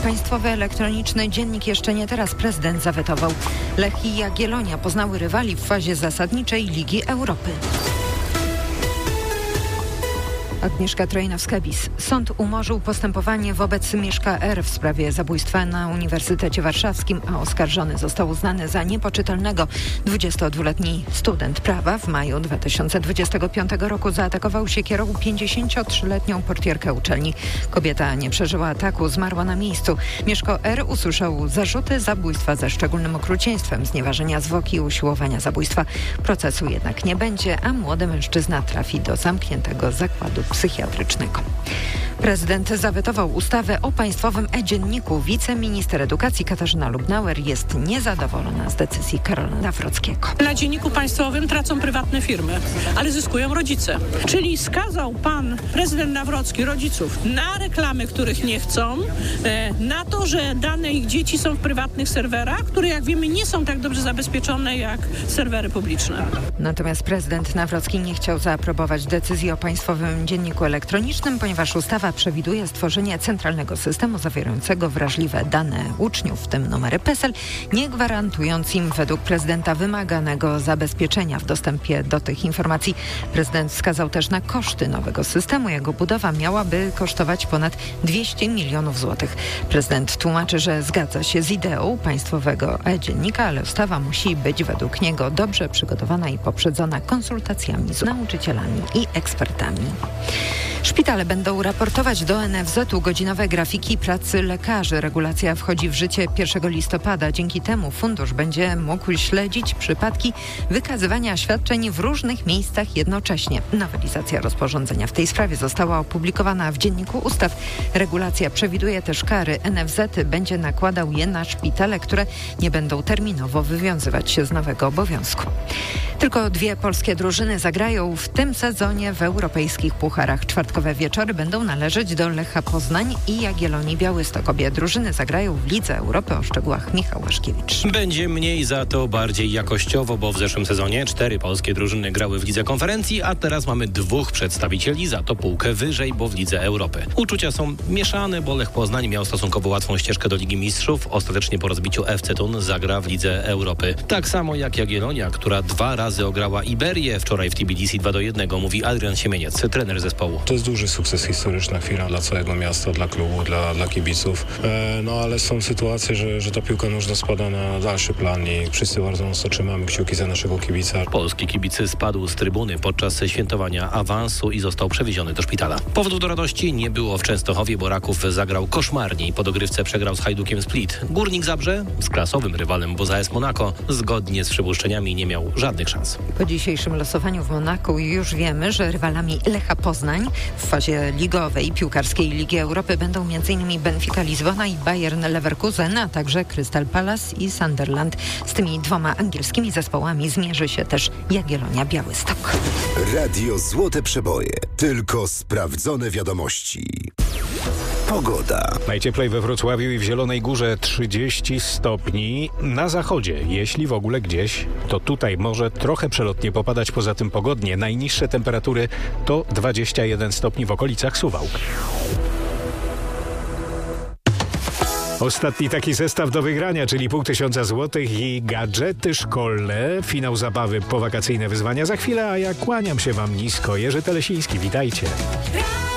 Państwowy elektroniczny dziennik jeszcze nie teraz prezydent zawetował. Lech i Jagiellonia poznały rywali w fazie zasadniczej Ligi Europy. Agnieszka Trojnowska-Bis. Sąd umorzył postępowanie wobec Mieszka R. w sprawie zabójstwa na Uniwersytecie Warszawskim, a oskarżony został uznany za niepoczytalnego. 22-letni student prawa w maju 2025 roku zaatakował siekierą 53-letnią portierkę uczelni. Kobieta nie przeżyła ataku, zmarła na miejscu. Mieszko R. usłyszał zarzuty zabójstwa ze szczególnym okrucieństwem, znieważenia zwłoki i usiłowania zabójstwa. Procesu jednak nie będzie, a młody mężczyzna trafi do zamkniętego zakładu psychiatrycznego. Prezydent zawetował ustawę o Państwowym E-Dzienniku. Wiceminister edukacji Katarzyna Lubnauer jest niezadowolona z decyzji Karola Nawrockiego. Na Dzienniku Państwowym tracą prywatne firmy, ale zyskują rodzice. Czyli skazał pan prezydent Nawrocki rodziców na reklamy, których nie chcą, na to, że dane ich dzieci są w prywatnych serwerach, które jak wiemy nie są tak dobrze zabezpieczone jak serwery publiczne. Natomiast prezydent Nawrocki nie chciał zaaprobować decyzji o Państwowym Dzienniku Elektronicznym, ponieważ ustawa przewiduje stworzenie centralnego systemu zawierającego wrażliwe dane uczniów, w tym numery PESEL, nie gwarantując im według prezydenta wymaganego zabezpieczenia w dostępie do tych informacji. Prezydent wskazał też na koszty nowego systemu. Jego budowa miałaby kosztować ponad 200 milionów złotych. Prezydent tłumaczy, że zgadza się z ideą Państwowego E-Dziennika, ale ustawa musi być według niego dobrze przygotowana i poprzedzona konsultacjami z nauczycielami i ekspertami. Szpitale będą raportować do NFZ-u godzinowe grafiki pracy lekarzy. Regulacja wchodzi w życie 1 listopada. Dzięki temu fundusz będzie mógł śledzić przypadki wykazywania świadczeń w różnych miejscach jednocześnie. Nowelizacja rozporządzenia w tej sprawie została opublikowana w Dzienniku Ustaw. Regulacja przewiduje też kary. NFZ będzie nakładał je na szpitale, które nie będą terminowo wywiązywać się z nowego obowiązku. Tylko 2 polskie drużyny zagrają w tym sezonie w europejskich pucharach. Czwartkowe wieczory będą należeć do Lecha Poznań i Jagiellonii Białystok. Obie drużyny zagrają w Lidze Europy. O szczegółach Michał Łaszkiewicz. Będzie mniej, za to bardziej jakościowo, bo w zeszłym sezonie 4 polskie drużyny grały w Lidze Konferencji, a teraz mamy 2 przedstawicieli, za to półkę wyżej, bo w Lidze Europy. Uczucia są mieszane, bo Lech Poznań miał stosunkowo łatwą ścieżkę do Ligi Mistrzów. Ostatecznie po rozbiciu FC Thun zagra w Lidze Europy. Tak samo jak Jagiellonia, która 2 razy ograła Iberię. Wczoraj w Tbilisi 2-1, mówi Adrian Siemieniec, trener zespołu. To jest duży sukces, historyczna chwila dla całego miasta, dla klubu, dla kibiców. No ale są sytuacje, że ta piłka nożna spada na dalszy plan i wszyscy bardzo mocno trzymamy kciuki za naszego kibica. Polski kibic spadł z trybuny podczas świętowania awansu i został przewieziony do szpitala. Powodów do radości nie było w Częstochowie, bo Raków zagrał koszmarnie i po dogrywce przegrał z Hajdukiem Split. Górnik Zabrze z klasowym rywalem, bo AS Monako zgodnie z przypuszczeniami nie miał żadnych szans. Po dzisiejszym losowaniu w Monaku już wiemy, że rywalami Lecha Poznań w fazie ligowej piłkarskiej Ligi Europy będą m.in. Benfica Lizbona i Bayern Leverkusen, a także Crystal Palace i Sunderland. Z tymi 2 angielskimi zespołami zmierzy się też Jagiellonia Białystok. Radio Złote Przeboje. Tylko sprawdzone wiadomości. Pogoda. Najcieplej we Wrocławiu i w Zielonej Górze 30 stopni. Na zachodzie, jeśli w ogóle gdzieś, to tutaj może trochę przelotnie popadać, poza tym pogodnie. Najniższe temperatury to 21 stopni w okolicach Suwałk. Ostatni taki zestaw do wygrania, czyli 500 złotych i gadżety szkolne. Finał zabawy, powakacyjne wyzwania za chwilę, a ja kłaniam się wam nisko. Jerzy Telesiński, witajcie.